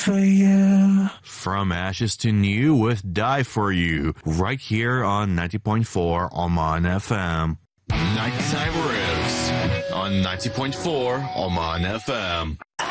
for you. From Ashes to New with Die For You, right here on 90.4 Oman FM. Nighttime Riffs on 90.4 Oman FM.